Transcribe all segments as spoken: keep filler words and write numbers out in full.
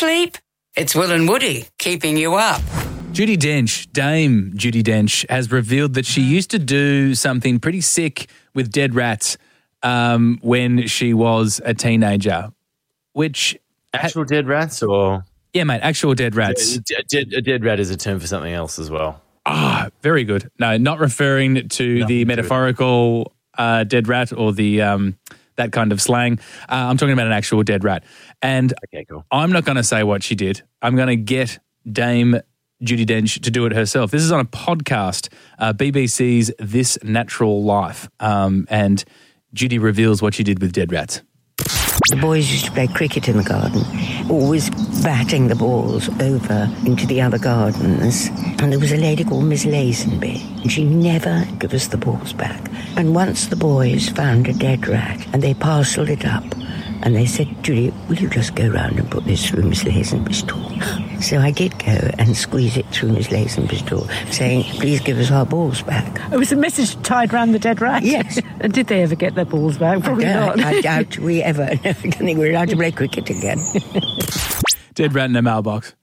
sleep? It's Will and Woody keeping you up. Judi Dench, Dame Judi Dench, has revealed that she used to do something pretty sick with dead rats um, when she was a teenager, which... Actual ha- dead rats or... Yeah, mate, actual dead rats. A dead, a dead rat is a term for something else as well. Ah, very good. No, not referring to Nothing the metaphorical uh, dead rat or the um, that kind of slang. Uh, I'm talking about an actual dead rat. And okay, cool. I'm not going to say what she did. I'm going to get Dame Judi Dench to do it herself. This is on a podcast, uh, B B C's This Natural Life, um, and Judi reveals what she did with dead rats. The boys used to play cricket in the garden, always batting the balls over into the other gardens. And there was a lady called Miss Lazenby, and she never gave us the balls back. And once the boys found a dead rat, and they parcelled it up, and they said, Judy, will you just go round and put this through Miss Lazenby's door? So I did go and squeeze it through Miss Lazenby's door, saying, please give us our balls back. It was a message tied round the dead rat? Yes. And did they ever get their balls back? Probably I not. I doubt we ever, I don't think we're allowed to play cricket again. Dead rat in a mailbox.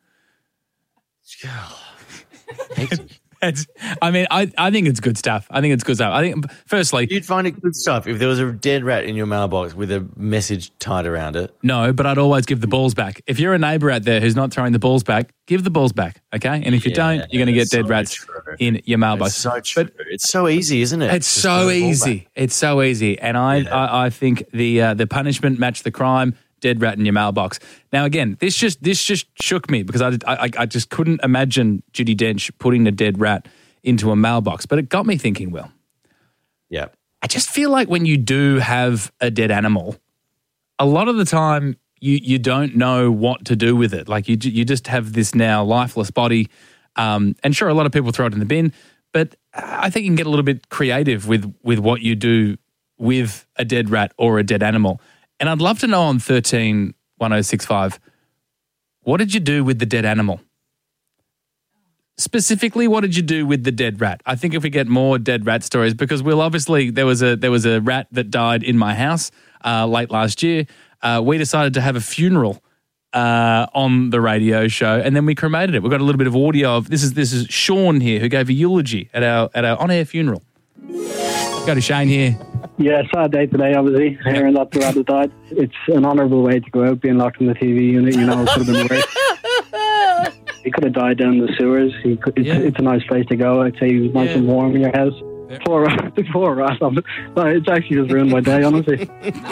It's, I mean, I, I think it's good stuff. I think it's good stuff. I think, firstly... You'd find it good stuff if there was a dead rat in your mailbox with a message tied around it. No, but I'd always give the balls back. If you're a neighbour out there who's not throwing the balls back, give the balls back, okay? And if you yeah, don't, you're going to get dead so rats true. in your mailbox. It's so true. But it's so easy, isn't it? It's so easy. It's so easy. And I, yeah. I, I think the uh, the punishment matched the crime. Dead rat in your mailbox. Now, again, this just this just shook me because I, I, I just couldn't imagine Judi Dench putting a dead rat into a mailbox. But it got me thinking, Will. Yeah. I just feel like when you do have a dead animal, a lot of the time you you don't know what to do with it. Like you you just have this now lifeless body. Um, and sure, a lot of people throw it in the bin, but I think you can get a little bit creative with with what you do with a dead rat or a dead animal. And I'd love to know on thirteen one oh six five, what did you do with the dead animal? Specifically, what did you do with the dead rat? I think if we get more dead rat stories, because Will, obviously there was a there was a rat that died in my house uh, late last year. Uh, we decided to have a funeral uh, on the radio show, and then we cremated it. We've got a little bit of audio of this is this is Sean here who gave a eulogy at our at our on air funeral. Go to Shane here. Yeah, sad day today, obviously, hearing that the rat had died. It's an honourable way to go out, being locked in the T V unit, you know, it could have been worse. He could have died down in the sewers. He could, it's, yeah. it's a nice place to go. I'd say he was nice yeah. and warm in your house. Yeah. Poor rat, poor rat. It's actually just ruined my day, honestly.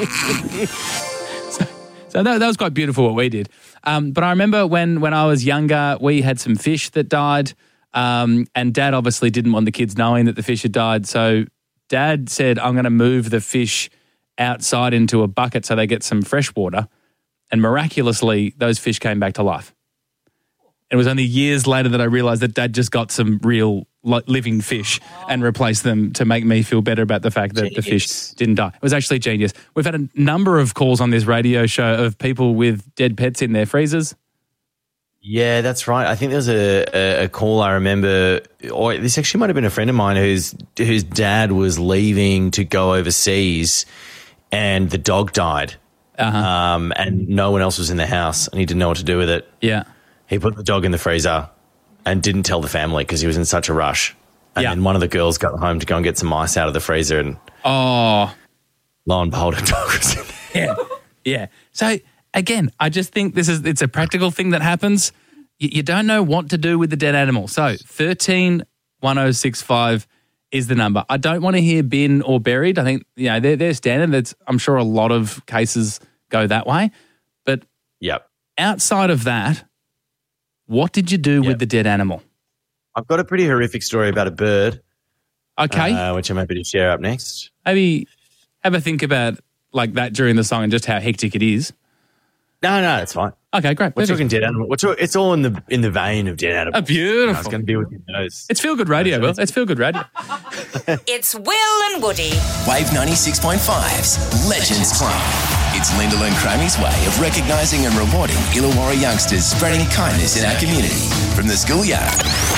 so so that, that was quite beautiful what we did. Um, but I remember when, when I was younger, we had some fish that died, um, and Dad obviously didn't want the kids knowing that the fish had died, so Dad said, I'm going to move the fish outside into a bucket so they get some fresh water. And miraculously, those fish came back to life. It was only years later that I realised that Dad just got some real living fish and replaced them to make me feel better about the fact that genius. The fish didn't die. It was actually genius. We've had a number of calls on this radio show of people with dead pets in their freezers. Yeah, that's right. I think there was a, a, a call I remember, or this actually might have been a friend of mine whose whose dad was leaving to go overseas and the dog died. Uh-huh. Um, and no one else was in the house and he didn't know what to do with it. Yeah. He put the dog in the freezer and didn't tell the family because he was in such a rush. And yeah. then one of the girls got home to go and get some ice out of the freezer and oh, lo and behold, a dog was in there. Yeah, yeah. So again, I just think this is it's a practical thing that happens. You, you don't know what to do with the dead animal. So thirteen one oh six five is the number. I don't want to hear bin or buried. I think you know they're, they're standard. That's I'm sure a lot of cases go that way. But yep. outside of that, what did you do yep. with the dead animal? I've got a pretty horrific story about a bird. Okay. Uh, which I'm happy to share up next. Maybe have a think about like that during the song and just how hectic it is. No, no, it's fine. Okay, great. We're talking dead animal. We're talk- it's all in the in the vein of dead animals. Oh, beautiful. No, it's going to be with your nose. It's feel good radio, Will. It's feel good radio. It's Will and Woody. Wave ninety-six point five's Legends Club. It's Lyndall and Cramy's way of recognising and rewarding Illawarra youngsters spreading kindness in our community. From the schoolyard.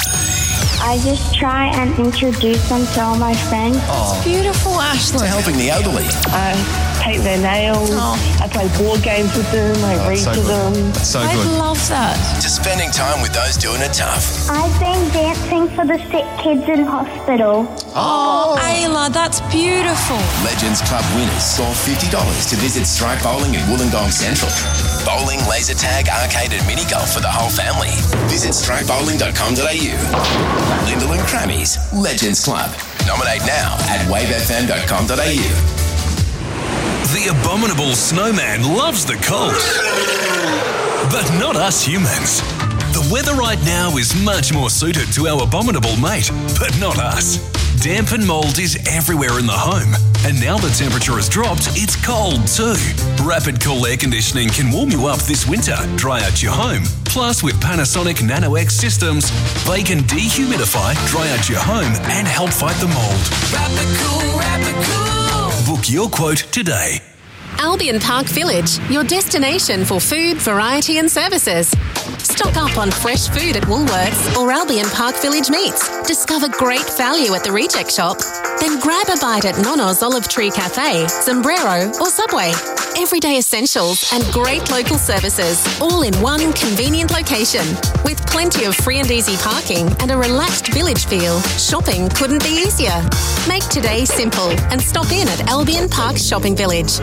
I just try and introduce them to all my friends. Oh. It's beautiful, Ashley. To helping the elderly. I paint their nails. I play board games with them. I Oh, read so to good. them. That's so I good. love that. To spending time with those doing it tough. I've been dancing for the sick kids in hospital. Oh, Ayla, that's beautiful. Legends Club winners score fifty dollars to visit Strike Bowling in Wollongong Central. Bowling, laser tag, arcade and mini golf for the whole family. Visit strike bowling dot com dot a u. Lyndall and Crammy's Legends Club. Nominate now at wave f m dot com dot a u. The abominable snowman loves the cold, but not us humans. The weather right now is much more suited to our abominable mate, but not us. Damp and mould is everywhere in the home, and now the temperature has dropped, it's cold too. Rapid Cool Air Conditioning can warm you up this winter, dry out your home. Plus, with Panasonic Nano X systems, they can dehumidify, dry out your home, and help fight the mould. Rapid Cool, Rapid Cool. Book your quote today. Albion Park Village, your destination for food, variety and services. Stock up on fresh food at Woolworths or Albion Park Village Meats. Discover great value at the Reject Shop. Then grab a bite at Nono's Olive Tree Cafe, Sombrero or Subway. Everyday essentials and great local services, all in one convenient location. With plenty of free and easy parking and a relaxed village feel, shopping couldn't be easier. Make today simple and stop in at Albion Park Shopping Village.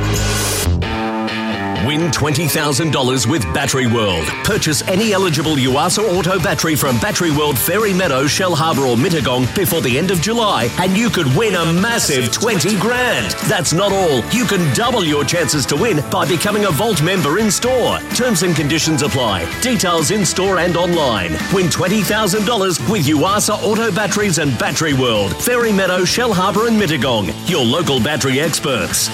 Win twenty thousand dollars with Battery World. Purchase any eligible Yuasa Auto battery from Battery World, Fairy Meadow, Shell Harbour or Mittagong before the end of July and you could win a massive twenty grand. That's not all. You can double your chances to win by becoming a Vault member in store. Terms and conditions apply. Details in store and online. Win twenty thousand dollars with Yuasa Auto batteries and Battery World, Fairy Meadow, Shell Harbour and Mittagong. Your local battery experts.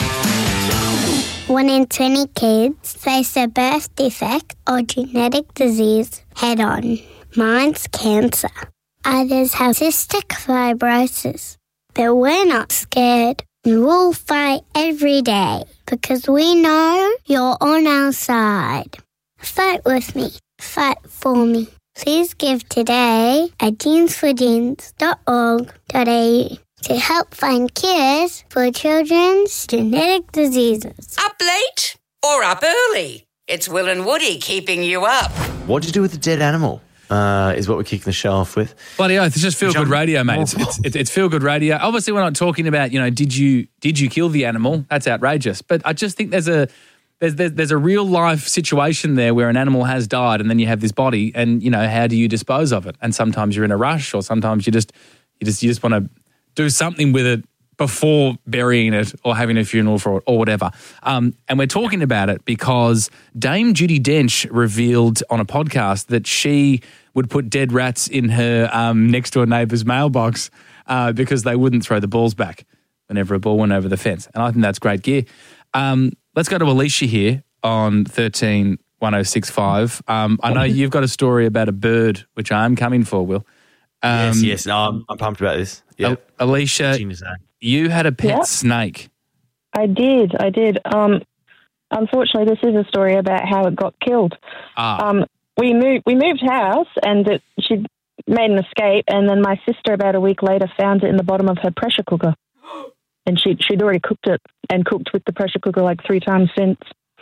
One in twenty kids face a birth defect or genetic disease head-on. Mine's cancer. Others have cystic fibrosis. But we're not scared. And we'll fight every day because we know you're on our side. Fight with me. Fight for me. Please give today at jeans for jeans dot org dot a u. to help find cures for children's genetic diseases. Up late or up early? It's Will and Woody keeping you up. What'd you do with the dead animal? Uh, is what we're kicking the show off with. Bloody oath, it's just feel good radio, mate. It's, it's, it's, it's feel good radio. Obviously, we're not talking about, you know, did you did you kill the animal? That's outrageous. But I just think there's a there's there's, there's a real life situation there where an animal has died, and then you have this body, and you know, how do you dispose of it? And sometimes you're in a rush, or sometimes you just you just you just want to do something with it before burying it or having a funeral for it or whatever. Um, and we're talking about it because Dame Judi Dench revealed on a podcast that she would put dead rats in her um, next-door neighbour's mailbox uh, because they wouldn't throw the balls back whenever a ball went over the fence. And I think that's great gear. Um, let's go to Alicia here on thirteen one oh six five. Um, I know you've got a story about a bird, which I am coming for, Will. Um, yes, yes. No, I'm, I'm pumped about this. Yeah, Alicia, you had a pet Yep. snake. I did, I did. Um, unfortunately, this is a story about how it got killed. Ah. Um, we moved, we moved house, and it, she made an escape. And then my sister, about a week later, found it in the bottom of her pressure cooker, and she she'd already cooked it and cooked with the pressure cooker like three times since.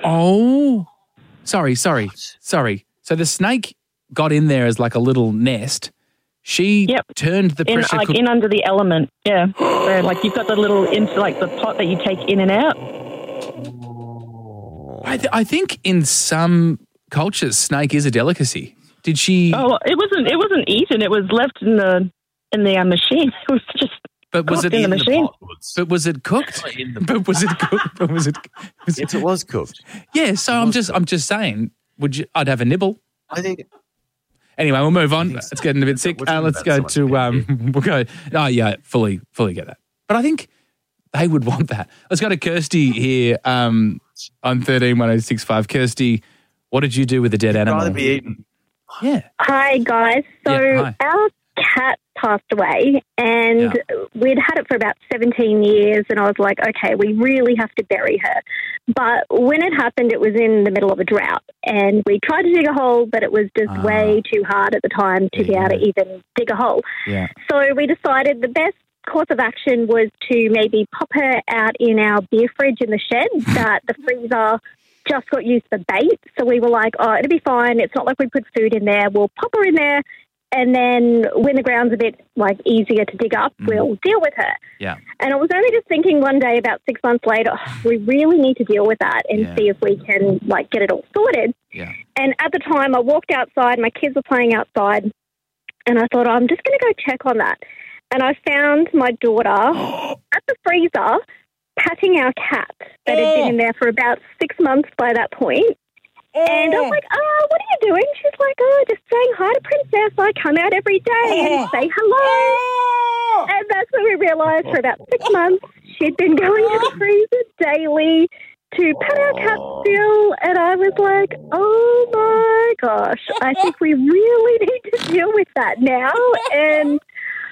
Oh, sorry, sorry, sorry. So the snake got in there as like a little nest. She Yep. turned the In pressure like cooker. in under the element, yeah. So like you've got the little into like the pot that you take in and out. I, th- I think in some cultures, snake is a delicacy. Did she? Oh, it wasn't. It wasn't eaten. It was left in the in the uh, machine. It was just. But was it in the in the machine? But was it cooked? But was it cooked? But was it? Was yes, it was cooked. Yeah. So I'm just, I'm just saying. Would you? I'd have a nibble. I think. Anyway, we'll move on. It's getting a bit sick. Uh, let's go to. Um, we'll go. Oh yeah, fully, fully get that. But I think they would want that. Let's go to Kirsty here um, on thirteen one oh six five. Kirsty, what did you do with the dead animal? Rather be eaten. Yeah. Hi, guys. So Yeah, hi. our cat passed away, and we'd had it for about seventeen years, and I was like, okay, we really have to bury her. But when it happened, it was in the middle of a drought, and we tried to dig a hole, but it was just way too hard at the time to be able to even dig a hole. Yeah. So we decided the best course of action was to maybe pop her out in our beer fridge in the shed that the freezer just got used for bait. So we were like, oh, it'll be fine. It's not like we put food in there. We'll pop her in there. And then when the ground's a bit like easier to dig up, mm. we'll deal with her. Yeah. And I was only just thinking one day about six months later, oh, we really need to deal with that and yeah. see if we can like get it all sorted. Yeah. And at the time I walked outside, my kids were playing outside, and I thought, oh, I'm just going to go check on that. And I found my daughter at the freezer patting our cat that had been in there for about six months by that point. And I was like, oh, what are you doing? She's like, oh, just saying hi to Princess. I come out every day and say hello. And that's when we realised for about six months she'd been going to the freezer daily to pet our cat still. And I was like, oh, my gosh, I think we really need to deal with that now. And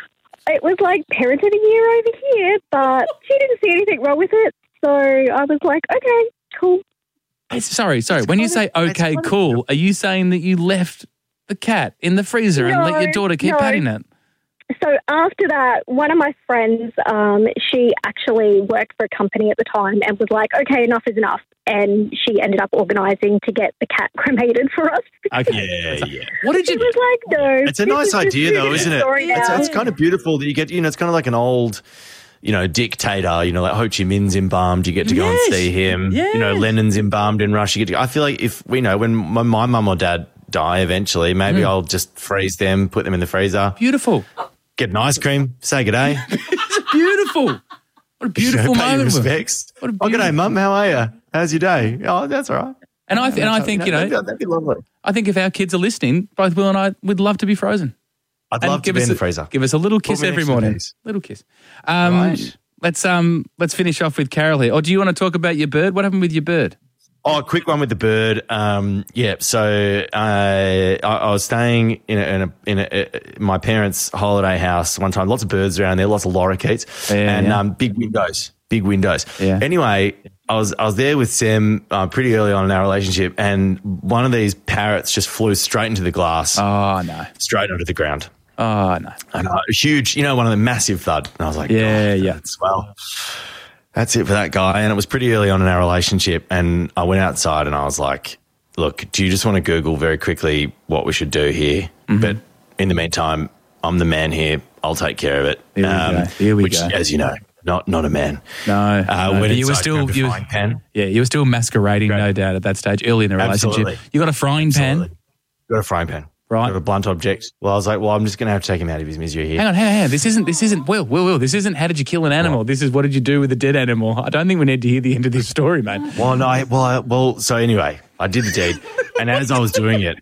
it was like parent of the year over here, but she didn't see anything wrong with it. So I was like, okay, cool. It's, sorry, sorry. When you say, okay, cool, are you saying that you left the cat in the freezer no, and let your daughter keep no. patting it? So after that, one of my friends, um, she actually worked for a company at the time and was like, okay, enough is enough. And she ended up organising to get the cat cremated for us. Okay. Yeah, yeah. What did you do? She was like, no. It's a nice idea, though, isn't it? It's, it's kind of beautiful that you get, you know, it's kind of like an old, you know, dictator, you know, like Ho Chi Minh's embalmed, you get to go Yes. and see him. Yes. You know, Lenin's embalmed in Russia. You get to, I feel like if, you know, when my, my mum or dad die eventually, maybe Mm. I'll just freeze them, put them in the freezer. Beautiful. Get an ice cream, say good day. It's beautiful. What a beautiful you know, pay your moment. respects. What a Oh, good day, mum. How are you? How's your day? Oh, that's all right. And I, th- and I think, you know, that'd be, that'd be lovely. I think if our kids are listening, both Will and I would love to be frozen. I'd And love to give be us in a- the freezer. Give us a little Put kiss me every next to the morning. piece. Little kiss. Um, Right. Let's um let's finish off with Carol here. Or do you want to talk about your bird? What happened with your bird? Oh, a quick one with the bird. Um, yeah, so uh, I, I was staying in a, in, a, in a, uh, my parents' holiday house one time. Lots of birds around there, lots of lorikeets, Yeah, and yeah. Um, big windows, big windows. Yeah. Anyway, I was I was there with Sam uh, pretty early on in our relationship, and one of these parrots just flew straight into the glass. Oh no! Straight onto the ground. Oh no! And uh, huge, you know, one of the massive thud. And I was like, Yeah, oh, yeah. that's, well, that's it for that guy. And it was pretty early on in our relationship. And I went outside and I was like, look, do you just want to Google very quickly what we should do here? Mm-hmm. But in the meantime, I'm the man here. I'll take care of it. Here we go. Here we which, go. as you know, not not a man. No, Uh, no, when but you were inside, still grabbed a you, frying pan. yeah, you were still masquerading, no doubt, at that stage, early in the relationship. Absolutely. You got a frying pan, Absolutely. Got a frying pan. right? Got a blunt object. Well, I was like, well, I'm just going to have to take him out of his misery here. Hang on, hang on, hang on. This isn't, this isn't, Will, Will, Will, this isn't how did you kill an animal. This is what did you do with a dead animal. I don't think we need to hear the end of this story, mate. Well, no, I, well, I, well, so anyway, I did the deed. And as I was doing it,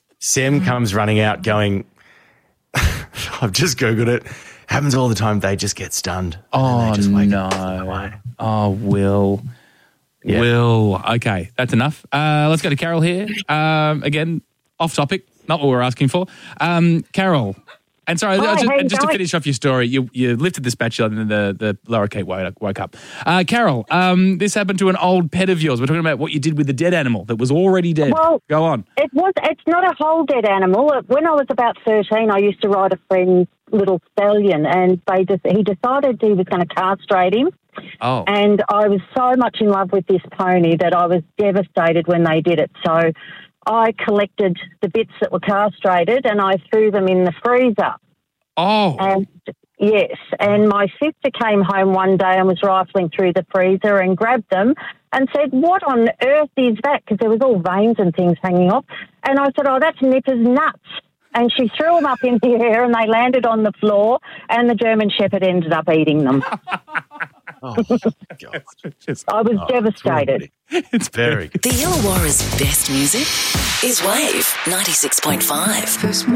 Sam comes running out going, I've just Googled it. Happens all the time. They just get stunned. Oh, just wake no. Oh, Will. Yeah. Will. Okay, that's enough. Uh, let's go to Carol here. Um, again, off topic, not what we're asking for. Um, Carol. And sorry, Hi, just, how you just to going? finish off your story, you, you lifted the spatula and then the, the lorikeet woke, woke up. Uh, Carol, um, this happened to an old pet of yours. We're talking about what you did with the dead animal that was already dead. Well, Go on. It was. It's not a whole dead animal. When I was about thirteen, I used to ride a friend's little stallion, and they just he decided he was going to castrate him. Oh. And I was so much in love with this pony that I was devastated when they did it. So I collected the bits that were castrated and I threw them in the freezer. Oh. And yes, and my sister came home one day and was rifling through the freezer and grabbed them and said, what on earth is that? Because there was all veins and things hanging off. And I said, oh, that's Nipper's nuts. And she threw them up in the air and they landed on the floor and the German Shepherd ended up eating them. Oh, God. I was Oh, devastated. It's very good. The Illawarra's best music is Wave ninety-six point five.